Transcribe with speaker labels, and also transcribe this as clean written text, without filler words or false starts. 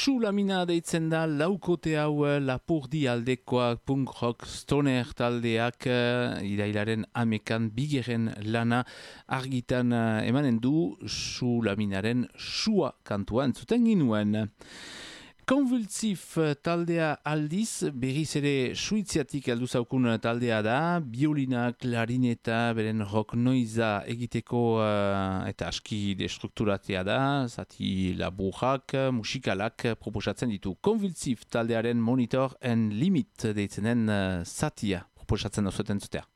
Speaker 1: Su lamina deitzen da laukote hau Lapurdi aldekoak punk rock stoner taldeak irailaren amekan bigeren lana argitan emanen du Su laminaren sua kantua entzuten ginuen. Konvulsif taldea aldiz, berriz ere Suitziatik heldu zaukun taldea da, biolina, klarineta, beren rock noiza egiteko eta aski destrukturatzea da, zati laburrak, musikalak proposatzen ditu. Konvulsif taldearen Monitor and Limit deitzenen zatia proposatzen da zuten zutea.